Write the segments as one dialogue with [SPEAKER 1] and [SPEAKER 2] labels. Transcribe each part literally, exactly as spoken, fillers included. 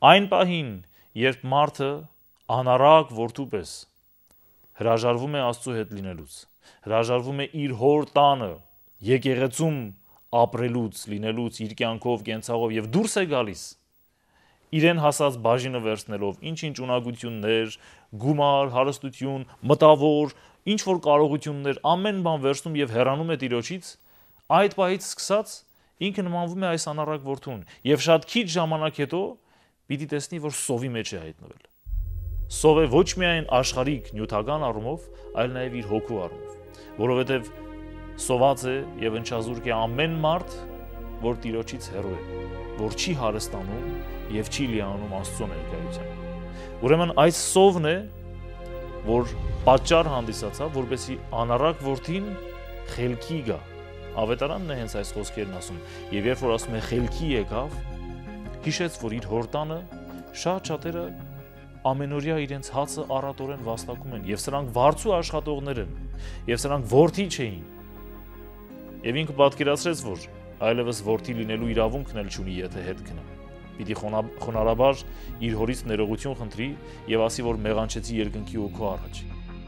[SPEAKER 1] Այն պահին, երբ մարդը անառակ որդու պես հրաժարվում է Աստծո հետ լինելուց, հրաժարվում է իր հոր տանը, եկեղեցում ապրելուց, լինելուց, իր կյանքով, կենցաղով եւ դուրս է գալիս, իրեն հասած բաժինը վերցնելով, ինչ-ինչ ունակություններ, գումար, հարստություն, մտավոր, ինչ որ կարողություններ, ամեն բան վերցնում եւ հեռանում է Տիրոջից, այդ պահից սկսած ինքը նմանվում է այս անառակ որդուն եւ շատ քիչ ժամանակ հետո պիտի տեսնի, որ սովի մեջ է հայտնվել։ Սով է ոչ միայն աշխարհիկ նյութական առումով, այլ նաեւ իր հոգու առումով, որովհետեւ սոված է եւ ընչազուրկ է ամեն մարդ, որ Տիրոջից հեռու է, որ չի հարստանում եւ չի լիանում Աստծո ներկայությամբ։ Ուրեմն այս սովն է, որ պատճառ հանդիսացավ, որպեսզի անառակ որդին խելքի գա։ Ավետարանն է հենց այս խոսքերն ասում, եւ երբ որ ասում է խելքի եկավ, հիշեց, որ իր հորտանը շատ շատերը ամենօրյա իրենց հացը առատորեն վաստակում են, եւ սրանք վարձու աշխատողներ են, եւ սրանք որդի չէին։ Եվ ինքը պատկերացրեց, որ այլևս որդի լինելու իրավունքն էլ չունի, եթե հետ գնա։ Պիտի խոնարհաբար իր հորից ներողություն խնդրի եւ ասի, որ մեղանչեցի երկնքի ու քո առաջ։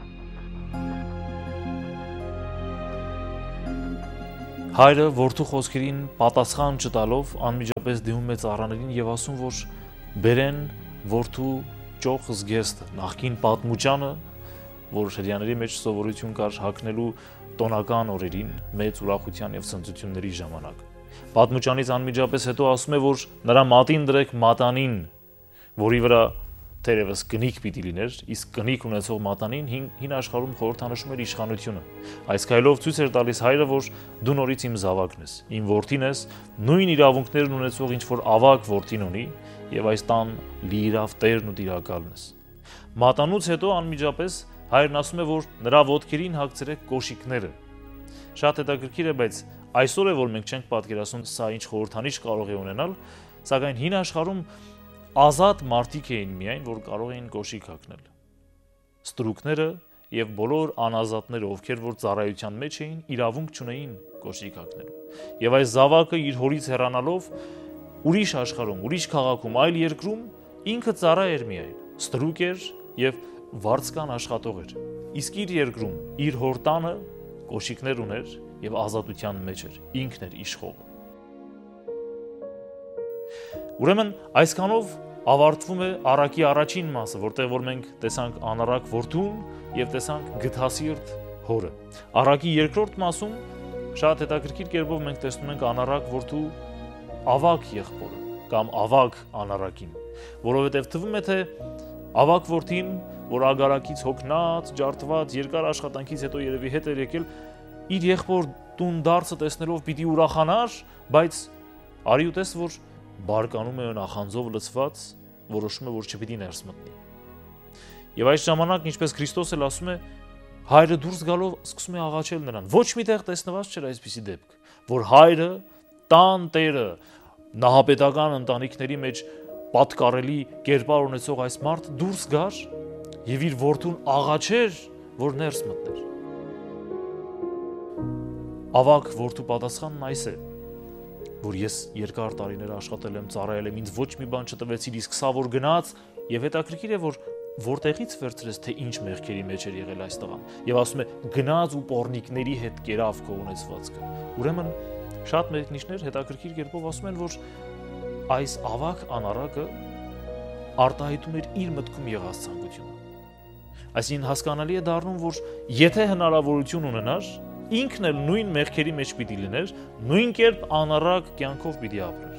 [SPEAKER 1] Հայրը որդու խոսքերին պատասխան չտալով անմիջապես դիմում է ծառաներին եւ ասում, որ բերեն որդու ճոխ զգեստը, նախկին պատմուճանը, որ հրյաների մեջ սովորություն կար հագնելու տոնական օրերին, մեծ ուրախության եւ ցնծությունների ժամանակ։ Պատմուճանից անմիջապես հետո ասում է, որ նրա մատին դրեք մատանին, որի վրա թերևս կնիկ պիտի լիներ, իսկ կնիկ ունեցող մատանին հին, հին աշխարհում խորհրդանշում էր իշխանությունը։ Այս քայլով ցույց էր տալիս հայրը, որ դու նորից իմ զավակն ես, իմ որդին ես, նույն իրավունքներն ունեցող ինչ որ ավակ որդին ունի, եւ այս տան լիիրավ տերն ու տիրակալն ես։ Մատանուց հետո անմիջապես հայրն ասում է, որ նրա ոտքերին հագցրեք կոշիկները։ Շատ հետաքրքիր է, բայց այսօր է, որ մենք չենք պատկերացնում սա ինչ խորհրդանիշ կարող է ունենալ, սակայն հին աշխարհում ազատ մարդիկ էին միայն, որ կարող էին կոշիկ հագնել։ Ստրուկները եւ բոլոր անազատները, ովքեր որ ծառայության մեջ էին, իրավունք չունեին կոշիկ հագնելու։ Եվ այս զավակը իր հորից հեռանալով ուրիշ աշխարհում, ուրիշ քաղաքում, այլ երկրում ինքը ծառա էր միայն, ստրուկ էր եւ վարձկան աշխատող էր։ Իսկ իր երկրում իր հոր տանը կոշիկներ ուներ եւ ազատության մեջ էր, ինքն էր իշխողը։ Ուրեմն այսքանով ավարտվում է առակի առաջին մասը, որտեղ որ մենք տեսանք անառակ որդուն եւ տեսանք գթասիրտ հորը։ Առակի երկրորդ մասում շատ հետաքրքիր կերպով մենք տեսնում ենք անառակ որդու ավակ եղբորը կամ ավակ անառակին, որովհետեւ թվում է թե ավակ որդին, որ ագարակից հոգնած, ջարդված, երկար աշխատանքից հետո երևի հետ էր եկել, իր եղբոր տուն դարձը տեսնելով պիտի ուրախանար, բայց արի ու տես, որ բարկանում է նախանձով լցված, որոշում է, որ չպիտի ներս մտնի։ Եվ այս ժամանակ, ինչպես Քրիստոս էլ ասում է, հայրը դուրս գալով սկսում է աղաչել նրան։ Ոչ միտեղ տեսնված չէր այսպիսի դեպք, որ հայրը, տան տերը, նահապետական ընտանիքների մեջ պատկառելի կերպար ունեցող այս մարդ դուրս գար եւ իր որդուն աղաչեր, որ ներս մտներ։ Ավակ որդու պատասխանն այս է, որ ես երկար տարիներ աշխատել եմ, ծառայել եմ, ինձ ոչ մի բան չտվեցիր, իսկ սա որ գնաց, եւ հետաքրքիր է, որ որտեղից վերցրեց, թե ինչ մեղքերի մեջ էր եղել այս տղան, եւ ասում է գնաց ու պոռնիկների հետ կերավ քո ունեցվածքը։ Ուրեմն շատ մեկնիշներ հետաքրքիր կերպով ասում են, որ այս ավակ անառակը արտահայտում էր իր մտքում եղած ցանկությունը։ Այսինքն հասկանալի է դառնում, որ եթե հնարավորություն ունենար, ինքն էլ նույն մեղքերի մեջ պիտի լիներ, նույն կերպ անառակ կյանքով պիտի ապրեր։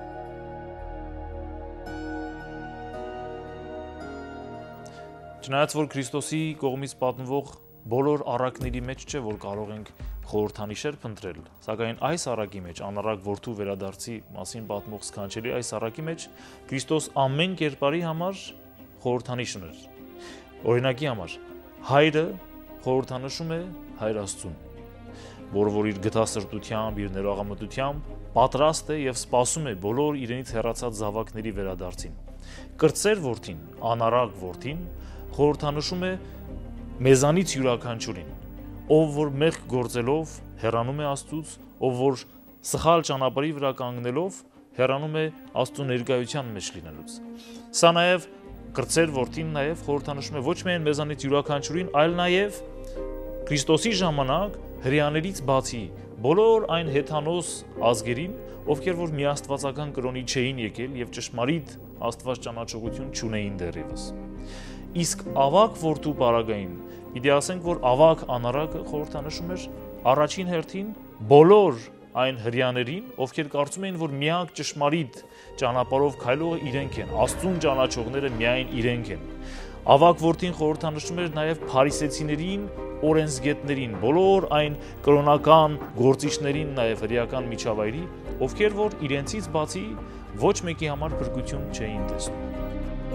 [SPEAKER 1] Չնայած որ Քրիստոսի կողմից պատմվող բոլոր առակների մեջ չէ, որ կարող ենք խորհրդանիշեր փնտրել, սակայն այս առակի մեջ, անառակ որդու վերադարձի մասին պատմող սքանչելի այս առակի մեջ Քրիստոս ամեն կերպարի համար խորհրդանիշ ուներ։ Օրինակի համար, հայրը խորհրդանշում է Հայր Աստծուն, որը որ իր գթասրտությամբ, իր ներողամտությամբ պատրաստ է եւ սպասում է բոլոր իրենից հեռացած զավակների վերադարձին։ Կրտսեր որդին, անառակ որդին խորհրդանշում է մեզանից յուրաքանչյուրին, ով որ մեղք գործելով հեռանում է Աստծուց, ով որ սխալ ճանապարհի վրա կանգնելով հեռանում է Աստծո ներկայության մեջ լինելուց։ Սա նաև կրտսեր որդին նաև խորհրդանշում է ոչ միայն մեզանից յուրաքանչյուրին, այլ նաև Քրիստոսի ժամանակ հրեաներից բացի բոլոր այն հեթանոս ազգերին, ովքեր որ միաստվածական կրոնի չէին եկել եւ ճշմարիտ Աստված ճանաչողություն չունեին դեռևս։ Իսկ ավակ որդու պարագային, պիտի ասենք, որ ավակ անառակը խորհրդանշում էր առաջին հերթին բոլոր այն հրեաներին, ովքեր կարծում էին, որ միակ ճշմարիտ ճանապարհով քայլողը իրենք են, Աստծուն ճանաչողները միայն իրենք են։ Ավակ որդին խորհրդանշում էր նաև փարիսեցիներին, օրենսգետներին, բոլոր այն կրոնական գործիչներին, նաև հրեական միջավայրի, ովքեր որ իրենցից բացի ոչ մեկի համար փրկություն չէին տեսնում։